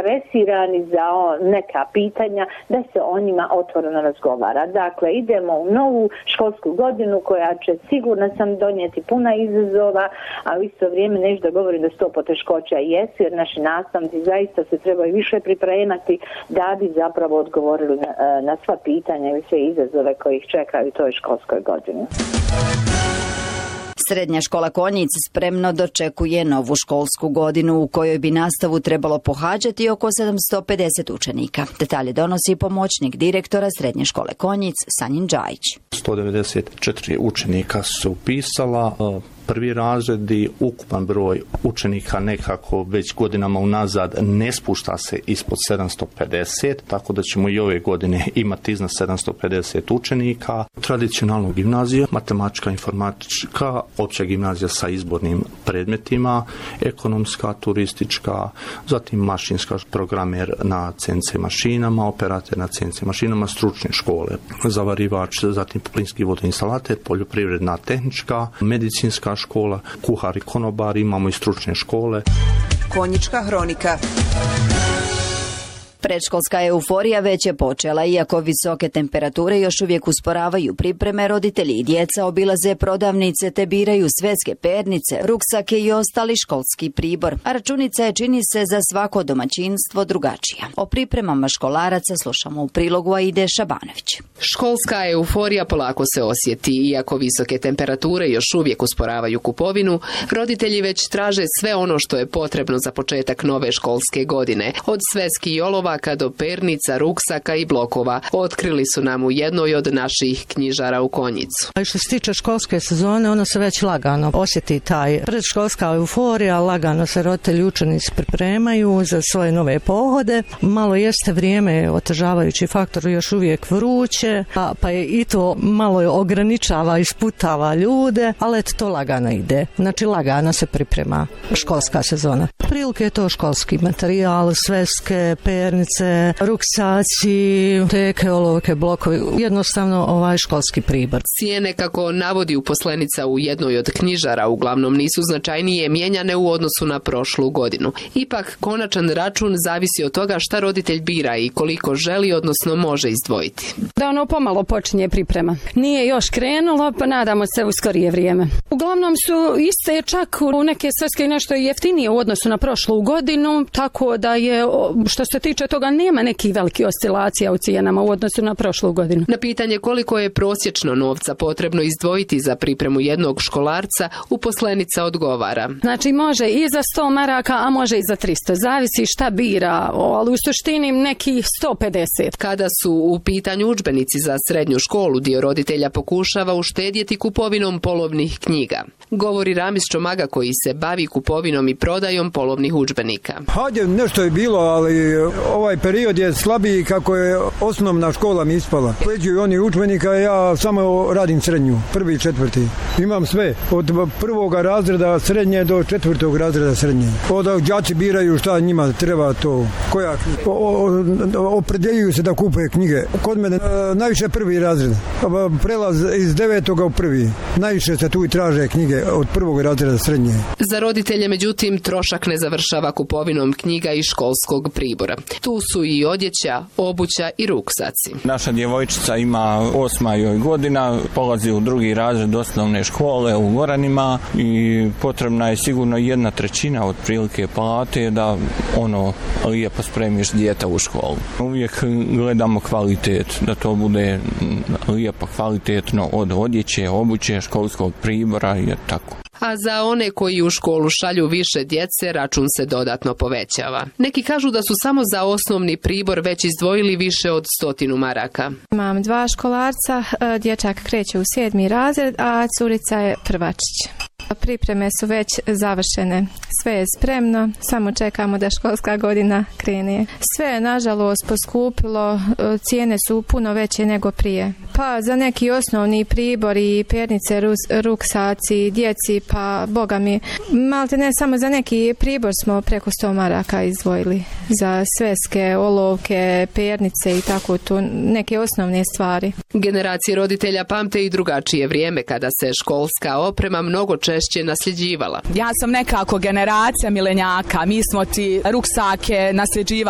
zainteresirani za neka pitanja, da se o njima otvoreno razgovara. Dakle, idemo u novu školsku godinu koja će, sigurno sam, donijeti puna izazova, a u isto vrijeme nešto da govorim da sto poteškoća jesu, jer naši nastavnici zaista se trebaju više pripremati da bi zapravo odgovorili na sva pitanja i sve izazove koji ih čekaju u toj školskoj godini. Srednja škola Konjic spremno dočekuje novu školsku godinu u kojoj bi nastavu trebalo pohađati oko 750 učenika. Detalje donosi pomoćnik direktora Srednje škole Konjic Sanjin Džajić. 194 učenika su upisala. Prvi razredi, ukupan broj učenika nekako već godinama unazad ne spušta se ispod 750, tako da ćemo i ove godine imati iznad 750 učenika. Tradicionalna gimnazija, matematička, informatička, opća gimnazija sa izbornim predmetima, ekonomska, turistička, zatim mašinska, programer na CNC mašinama, operator na CNC mašinama, stručne škole, zavarivač, zatim plinski vodoinstalater, poljoprivredna, tehnička, medicinska škola, kuhari, konobari, imamo i stručne škole. Konjička hronika. Predškolska euforija već je počela, iako visoke temperature još uvijek usporavaju pripreme, roditelji i djeca obilaze prodavnice te biraju svetske pernice, ruksake i ostali školski pribor. A računica je, čini se, za svako domaćinstvo drugačija. O pripremama školaraca slušamo u prilogu Aide Šabanović. Školska euforija polako se osjeti, iako visoke temperature još uvijek usporavaju kupovinu, roditelji već traže sve ono što je potrebno za početak nove školske godine, od svetskih olova do pernica, ruksaka i blokova. Otkrili su nam u jednoj od naših knjižara u Konjicu. Što se tiče školske sezone, ono se već lagano osjeti taj predškolska euforija, lagano se roditelji učenici pripremaju za svoje nove pohode. Malo jeste vrijeme otežavajući faktor, još uvijek vruće, pa je i to malo ograničava, isputava ljude, ali eto, to lagano ide. Znači lagano se priprema školska sezona. Prilike je to školski materijal, sveske, pernice, ruksaci, teke, olovke, blokovi, jednostavno školski pribor. Cijene, kako navodi uposlenica u jednoj od knjižara, uglavnom nisu značajnije mijenjane u odnosu na prošlu godinu. Ipak, konačan račun zavisi od toga šta roditelj bira i koliko želi, odnosno može izdvojiti. Da ono pomalo počinje priprema. Nije još krenulo, pa nadamo se u skorije vrijeme. Uglavnom su iste, čak u neke sveske nešto jeftinije u odnosu na prošlu godinu, tako da je, što se tiče toga, nema nekih velikih oscilacija u cijenama u odnosu na prošlu godinu. Na pitanje koliko je prosječno novca potrebno izdvojiti za pripremu jednog školarca, uposlenica odgovara. Znači može i za 100 maraka, a može i za 300. Zavisi šta bira, ali u suštini nekih 150. Kada su u pitanju udžbenici za srednju školu, dio roditelja pokušava uštedjeti kupovinom polovnih knjiga. Govori Ramis Čomaga, koji se bavi kupovinom i prodajom polovnih udžbenika. Hajde, nešto je bilo, ali ovaj period je slabiji kako je osnovna škola mi ispala. Pleđuju oni udžbenika, ja samo radim srednju, 1. i 4. Imam sve, od 1. razreda srednje do 4. razreda srednje. Onda đaci biraju šta njima treba to, koja opredjeljuju se da kupe knjige. Kod mene najviše 1. razred, prelaz iz 9. u 1. Najviše se tu i traže knjige od 1. razreda srednje. Za roditelje, međutim, trošak ne završava kupovinom knjiga i školskog pribora. Tu su i odjeća, obuća i ruksaci. Naša djevojčica ima 8. godina, polazi u 2. razred osnovne škole u Goranima i potrebna je sigurno 1/3 otprilike plate da lijepo spremiš dijete u školu. Uvijek gledamo kvalitet, da to bude lijepo kvalitetno od odjeće, obuće, školskog pribora i tako. A za one koji u školu šalju više djece, račun se dodatno povećava. Neki kažu da su samo za osnovni pribor već izdvojili više od 100 maraka. Imam 2 školarca, dječak kreće u 7. razred, a curica je prvačić. Pripreme su već završene, sve je spremno, samo čekamo da školska godina krene. Sve je nažalost poskupilo, cijene su puno veće nego prije. Pa za neki osnovni pribor i pernice, ruksaci, djeci, pa boga mi, malte ne samo za neki pribor smo preko 100 maraka izdvojili. Za sveske, olovke, pernice i tako to, neke osnovne stvari. Generacije roditelja pamte i drugačije vrijeme kada se školska oprema mnogo češće nasljeđivala. Ja sam nekako generacija milenjaka, mi smo ti ruksake nasljeđivali